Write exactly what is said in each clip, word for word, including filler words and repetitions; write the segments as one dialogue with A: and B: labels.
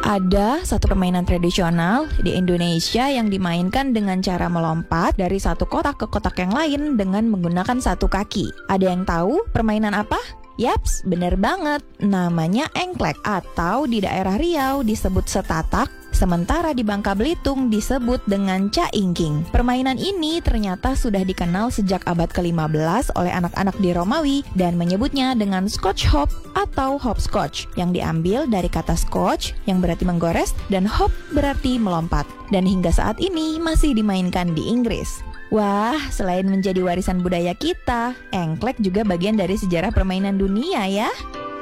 A: Ada satu permainan tradisional di Indonesia yang dimainkan dengan cara melompat dari satu kotak ke kotak yang lain dengan menggunakan satu kaki. Ada yang tahu permainan apa? Yaps, bener banget. Namanya engklek atau di daerah Riau disebut setatak, sementara di Bangka Belitung disebut dengan caingking. Permainan ini ternyata sudah dikenal sejak abad ke lima belas oleh anak-anak di Romawi dan menyebutnya dengan scotch hop atau hopscotch yang diambil dari kata scotch yang berarti menggores dan hop berarti melompat. Dan hingga saat ini masih dimainkan di Inggris. Wah, selain menjadi warisan budaya kita, engklek juga bagian dari sejarah permainan dunia ya.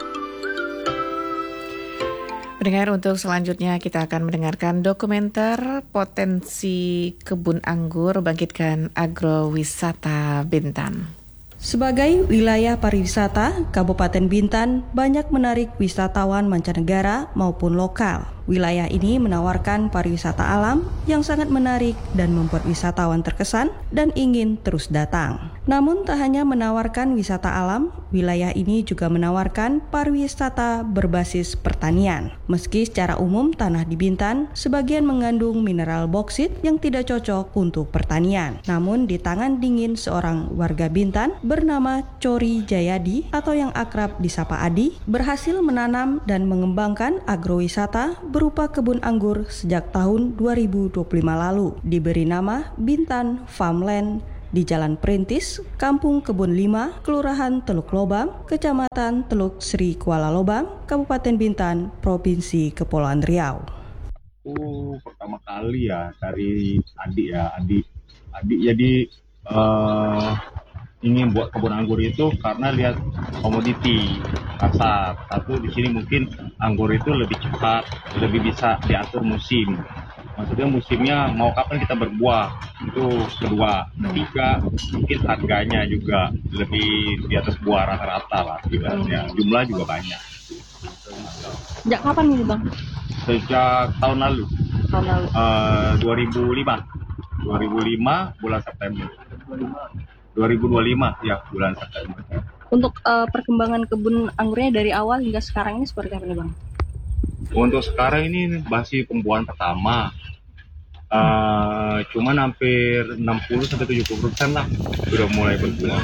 B: Pendengar, untuk selanjutnya kita akan mendengarkan dokumenter Potensi Kebun Anggur Bangkitkan Agrowisata Bintan.
C: Sebagai wilayah pariwisata, Kabupaten Bintan banyak menarik wisatawan mancanegara maupun lokal. Wilayah ini menawarkan pariwisata alam yang sangat menarik dan membuat wisatawan terkesan dan ingin terus datang. Namun tak hanya menawarkan wisata alam, wilayah ini juga menawarkan pariwisata berbasis pertanian. Meski secara umum tanah di Bintan sebagian mengandung mineral boksit yang tidak cocok untuk pertanian. Namun di tangan dingin seorang warga Bintan bernama Cori Jayadi atau yang akrab disapa Adi berhasil menanam dan mengembangkan agrowisata berupa kebun anggur sejak tahun dua ribu dua puluh lima lalu. Diberi nama Bintan Farmland di Jalan Perintis, Kampung Kebun lima, Kelurahan Teluk Lobam, Kecamatan Teluk Sri Kuala Lobam, Kabupaten Bintan, Provinsi Kepulauan Riau.
D: Aku pertama kali ya dari adik ya, adik adik jadi uh, ingin buat kebun anggur itu karena lihat komoditi pasar. Satu, di sini mungkin anggur itu lebih cepat, lebih bisa diatur musim. Maksudnya musimnya mau kapan kita berbuah, itu kedua. Ketiga, mungkin harganya juga lebih di atas buah rata-rata lah, ibaratnya. Jumlah juga banyak.
E: Sejak kapan ini Bang?
D: Sejak tahun lalu.
E: Tahun lalu.
D: Uh, dua ribu lima. dua ribu lima bulan September. dua ribu dua puluh lima ya bulan September.
E: Untuk uh, perkembangan kebun anggurnya dari awal hingga sekarang ini seperti apa nih Bang?
D: Untuk sekarang ini masih pembuahan pertama. Uh, cuman hampir enam puluh sampai tujuh puluh persen lah sudah mulai berbuah.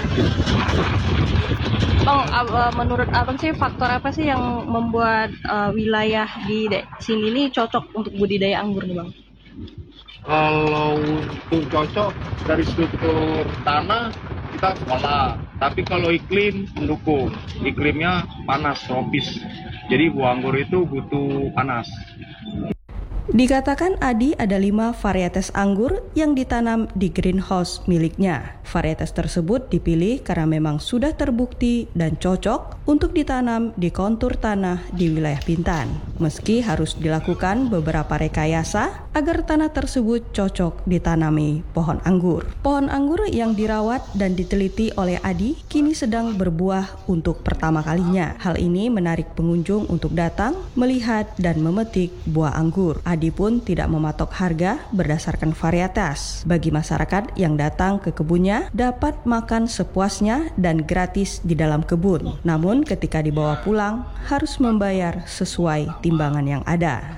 E: Bang, uh, menurut Abang sih faktor apa sih yang membuat uh, wilayah di de- sini ini cocok untuk budidaya anggur nih Bang?
D: Kalau untuk cocok dari struktur tanah kita sekolah, tapi kalau iklim mendukung, iklimnya panas tropis, jadi buah anggur itu butuh panas.
C: Dikatakan Adi ada lima varietas anggur yang ditanam di greenhouse miliknya. Varietas tersebut dipilih karena memang sudah terbukti dan cocok untuk ditanam di kontur tanah di wilayah Bintan. Meski harus dilakukan beberapa rekayasa agar tanah tersebut cocok ditanami pohon anggur. Pohon anggur yang dirawat dan diteliti oleh Adi kini sedang berbuah untuk pertama kalinya. Hal ini menarik pengunjung untuk datang, melihat dan memetik buah anggur. Adi pun tidak mematok harga berdasarkan varietas. Bagi masyarakat yang datang ke kebunnya dapat makan sepuasnya dan gratis di dalam kebun. Namun ketika dibawa pulang harus membayar sesuai timbangan yang ada.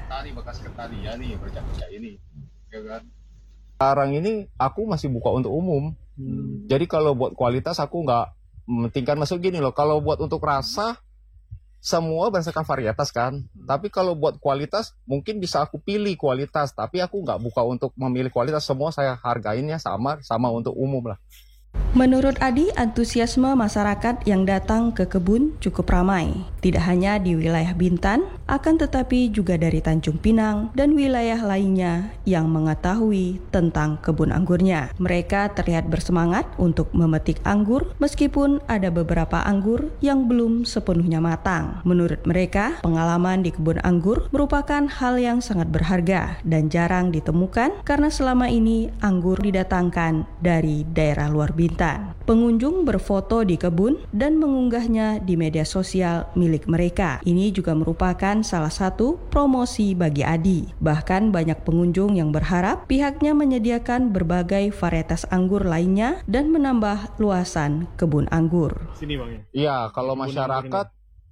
D: Sekarang ini aku masih buka untuk umum. Hmm. Jadi kalau buat kualitas aku nggak mementingkan, masuk gini loh. Kalau buat untuk rasa semua berdasarkan varietas kan, hmm. tapi kalau buat kualitas mungkin bisa aku pilih kualitas, tapi aku nggak buka untuk memilih kualitas, semua saya hargainnya sama, sama untuk umum lah.
C: Menurut Adi, antusiasme masyarakat yang datang ke kebun cukup ramai. Tidak hanya di wilayah Bintan, akan tetapi juga dari Tanjung Pinang dan wilayah lainnya yang mengetahui tentang kebun anggurnya. Mereka terlihat bersemangat untuk memetik anggur meskipun ada beberapa anggur yang belum sepenuhnya matang. Menurut mereka, pengalaman di kebun anggur merupakan hal yang sangat berharga dan jarang ditemukan karena selama ini anggur didatangkan dari daerah luar Bintan. Bintan. Pengunjung berfoto di kebun dan mengunggahnya di media sosial milik mereka. Ini juga merupakan salah satu promosi bagi Adi. Bahkan banyak pengunjung yang berharap pihaknya menyediakan berbagai varietas anggur lainnya dan menambah luasan kebun anggur.
D: Sini Bang ya? Iya, kalau masyarakat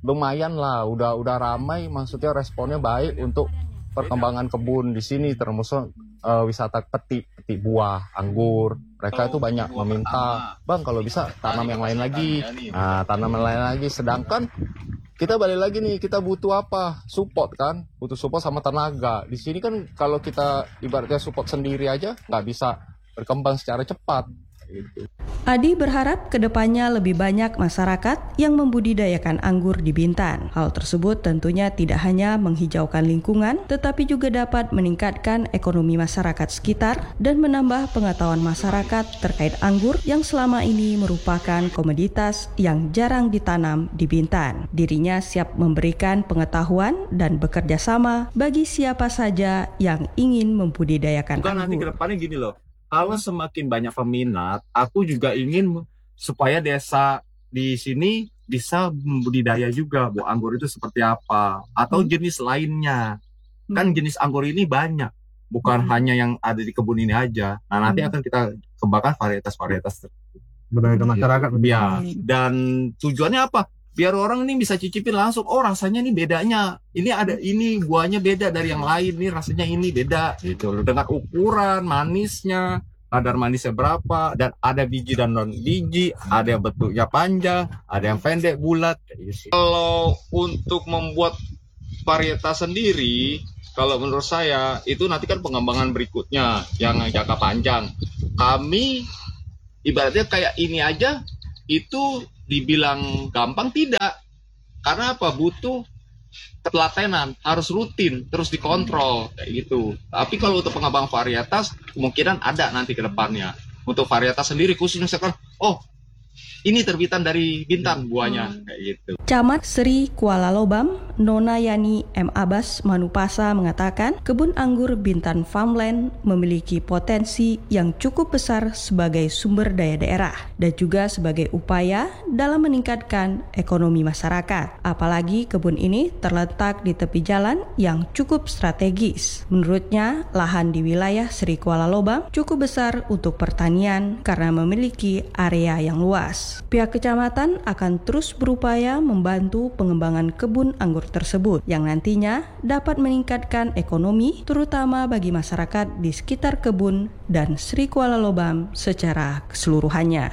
F: lumayan lah, udah udah ramai, maksudnya responnya baik untuk perkembangan kebun di sini, termasuk uh, wisata petik, petik buah, anggur. Mereka itu banyak meminta, bang kalau bisa tanam yang lain lagi, nah tanam yang lain lagi. Sedangkan kita balik lagi nih, kita butuh apa? Support kan, butuh support sama tenaga. Di sini kan kalau kita ibaratnya support sendiri aja nggak bisa berkembang secara cepat. Gitu.
C: Adi berharap kedepannya lebih banyak masyarakat yang membudidayakan anggur di Bintan. Hal tersebut tentunya tidak hanya menghijaukan lingkungan, tetapi juga dapat meningkatkan ekonomi masyarakat sekitar dan menambah pengetahuan masyarakat terkait anggur yang selama ini merupakan komoditas yang jarang ditanam di Bintan. Dirinya siap memberikan pengetahuan dan bekerja sama bagi siapa saja yang ingin membudidayakan
G: Bukan
C: anggur.
G: Nanti ke depannya gini loh. Kalau semakin banyak peminat, aku juga ingin supaya desa di sini bisa membudidaya juga buah anggur itu seperti apa, atau
C: Hmm.
G: jenis lainnya.
C: Hmm.
G: Kan jenis anggur ini banyak, bukan
C: Hmm.
G: hanya yang ada di kebun ini aja. Nah nanti
C: Hmm.
G: akan kita kembangkan varietas-varietas
H: Budaya masyarakat.
G: ya.
C: Hmm.
G: Dan tujuannya apa? Biar orang ini bisa cicipin langsung. Oh rasanya ini bedanya. Ini ada ini buahnya beda dari yang lain. Nih rasanya ini beda. Gitu loh. Dengan ukuran manisnya, kadar manisnya berapa, dan ada biji dan non biji, ada yang bentuknya panjang, ada yang pendek bulat.
F: Kalau untuk membuat varietas sendiri, kalau menurut saya itu nanti kan pengembangan berikutnya yang jangka panjang. Kami ibaratnya kayak ini aja itu dibilang gampang tidak, karena apa? Butuh ketelatenan, harus rutin, terus dikontrol kayak gitu. Tapi kalau untuk pengembangan varietas kemungkinan ada nanti ke depannya. Untuk varietas sendiri khususnya misalkan, oh ini terbitan dari Bintan buahnya kayak gitu.
C: Camat Sri Kuala Lobam, Nona Yani M. Abbas Manupasa mengatakan kebun anggur Bintan Farmland memiliki potensi yang cukup besar sebagai sumber daya daerah dan juga sebagai upaya dalam meningkatkan ekonomi masyarakat. Apalagi kebun ini terletak di tepi jalan yang cukup strategis. Menurutnya, lahan di wilayah Sri Kuala Lobam cukup besar untuk pertanian karena memiliki area yang luas. Pihak kecamatan akan terus berupaya membantu pengembangan kebun anggur tersebut yang nantinya dapat meningkatkan ekonomi terutama bagi masyarakat di sekitar kebun dan Sri Kuala Lobam secara keseluruhannya.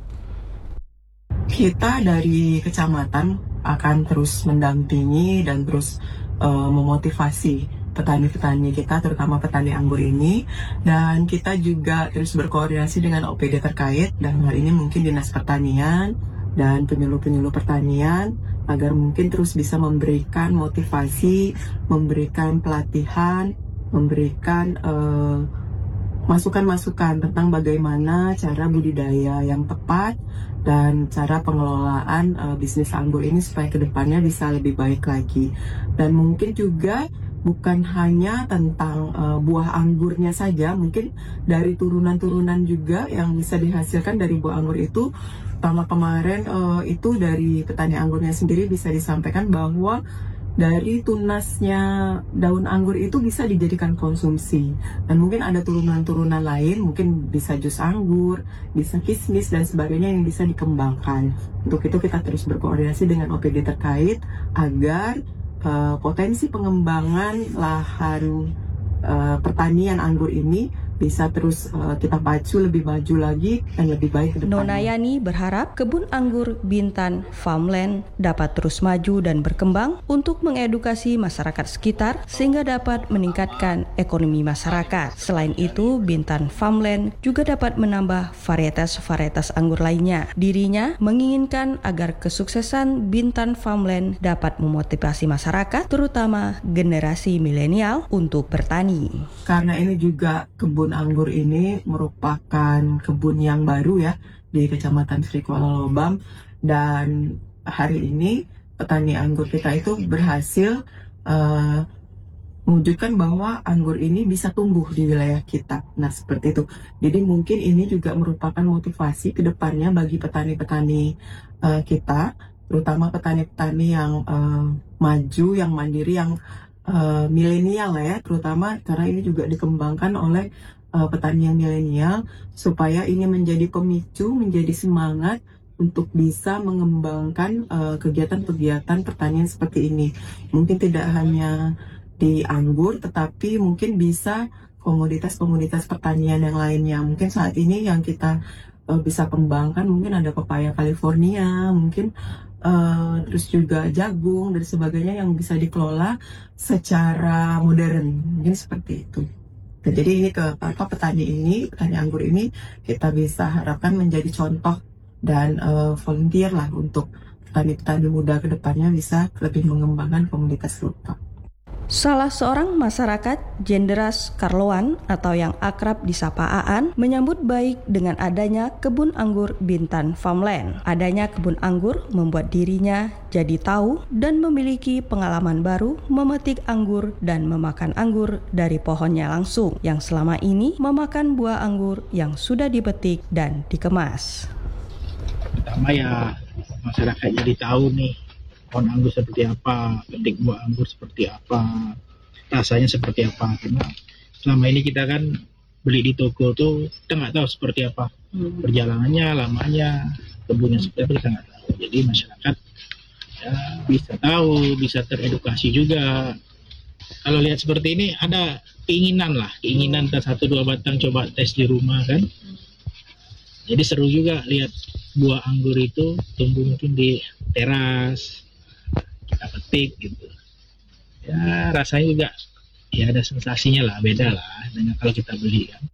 I: Kita dari kecamatan akan terus mendampingi dan terus uh, memotivasi petani-petani kita, terutama petani anggur ini, dan kita juga terus berkoordinasi dengan O P D terkait, dan hal ini mungkin Dinas Pertanian dan penyuluh-penyuluh pertanian agar mungkin terus bisa memberikan motivasi, memberikan pelatihan, memberikan uh, masukan-masukan tentang bagaimana cara budidaya yang tepat dan cara pengelolaan uh, bisnis anggur ini supaya kedepannya bisa lebih baik lagi. Dan mungkin juga bukan hanya tentang uh, buah anggurnya saja, mungkin dari turunan-turunan juga yang bisa dihasilkan dari buah anggur itu. Pertama kemarin uh, itu dari petani anggurnya sendiri bisa disampaikan bahwa dari tunasnya daun anggur itu bisa dijadikan konsumsi. Dan mungkin ada turunan-turunan lain, mungkin bisa jus anggur, bisa kismis dan sebagainya yang bisa dikembangkan. Untuk itu kita terus berkoordinasi dengan O P D terkait agar Uh, potensi pengembangan lahan uh, pertanian anggur ini bisa terus uh, kita pacu lebih maju lagi dan lebih baik ke depannya.
C: Nona Yani berharap kebun anggur Bintan Farmland dapat terus maju dan berkembang untuk mengedukasi masyarakat sekitar sehingga dapat meningkatkan ekonomi masyarakat. Selain itu, Bintan Farmland juga dapat menambah varietas-varietas anggur lainnya. Dirinya menginginkan agar kesuksesan Bintan Farmland dapat memotivasi masyarakat, terutama generasi milenial untuk bertani.
I: Karena ini juga kebun anggur ini merupakan kebun yang baru ya di Kecamatan Sri Kuala Lobam, dan hari ini petani anggur kita itu berhasil uh, mewujudkan bahwa anggur ini bisa tumbuh di wilayah kita. Nah seperti itu. Jadi mungkin ini juga merupakan motivasi ke depannya bagi petani-petani uh, kita, terutama petani-petani yang uh, maju, yang mandiri, yang uh, milenial ya, terutama karena ini juga dikembangkan oleh uh, petani yang milenial, supaya ini menjadi pemicu, menjadi semangat untuk bisa mengembangkan uh, kegiatan-kegiatan pertanian seperti ini. Mungkin tidak hanya di anggur, tetapi mungkin bisa komoditas-komoditas pertanian yang lainnya. Mungkin saat ini yang kita uh, bisa kembangkan mungkin ada pepaya California, mungkin uh, terus juga jagung dan sebagainya yang bisa dikelola secara modern. Mungkin seperti itu. Dan jadi ini ke apa petani ini, petani anggur ini kita bisa harapkan menjadi contoh dan uh, volunteer lah untuk petani-petani muda ke depannya bisa lebih mengembangkan komoditas serupa.
C: Salah seorang masyarakat Jenderas Karloan atau yang akrab disapa Aan menyambut baik dengan adanya kebun anggur Bintan Farmland. Adanya kebun anggur membuat dirinya jadi tahu dan memiliki pengalaman baru memetik anggur dan memakan anggur dari pohonnya langsung, yang selama ini memakan buah anggur yang sudah dipetik dan dikemas.
H: Pertama ya masyarakat jadi tahu nih pohon anggur seperti apa, petik buah anggur seperti apa, rasanya seperti apa. Karena selama ini kita kan beli di toko tuh kita nggak tahu seperti apa perjalanannya, lamanya, kebunnya seperti apa kita nggak tahu. Jadi masyarakat ya bisa tahu, bisa teredukasi juga. Kalau lihat seperti ini ada keinginan lah, keinginan ke satu dua batang coba tes di rumah kan. Jadi seru juga lihat buah anggur itu tumbuh mungkin di teras, kita petik gitu. Ya rasanya juga ya ada sensasinya lah, beda lah dengan kalau kita beli kan.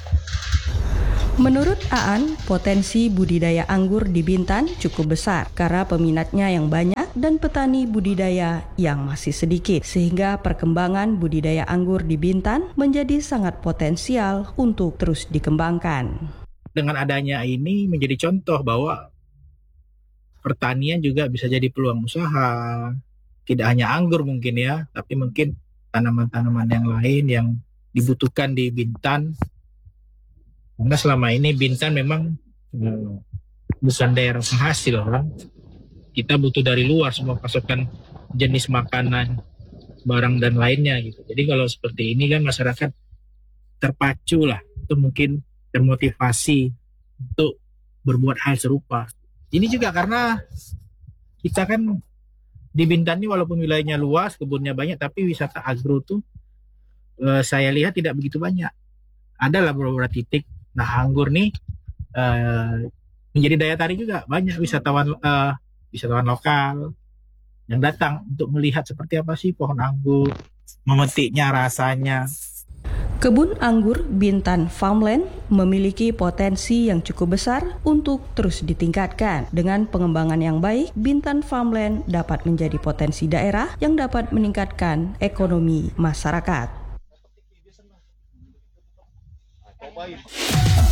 C: Menurut Aan, potensi budidaya anggur di Bintan cukup besar karena peminatnya yang banyak dan petani budidaya yang masih sedikit, sehingga perkembangan budidaya anggur di Bintan menjadi sangat potensial untuk terus dikembangkan.
H: Dengan adanya ini menjadi contoh bahwa pertanian juga bisa jadi peluang usaha. Tidak hanya anggur mungkin ya, tapi mungkin tanaman-tanaman yang lain yang dibutuhkan di Bintan. Karena selama ini Bintan memang hmm, bukan daerah penghasil kan. Kita butuh dari luar semua pasokan jenis makanan, barang dan lainnya gitu. Jadi kalau seperti ini kan masyarakat terpacu lah, itu mungkin termotivasi untuk berbuat hal serupa. Ini juga karena kita kan di Bintan ini walaupun wilayahnya luas, kebunnya banyak, tapi wisata agro tuh eh, saya lihat tidak begitu banyak. Ada lah beberapa titik. Nah anggur nih eh, menjadi daya tarik juga, banyak wisatawan eh, wisatawan lokal yang datang untuk melihat seperti apa sih pohon anggur, memetiknya, rasanya.
C: Kebun anggur Bintan Farmland memiliki potensi yang cukup besar untuk terus ditingkatkan. Dengan pengembangan yang baik, Bintan Farmland dapat menjadi potensi daerah yang dapat meningkatkan ekonomi masyarakat.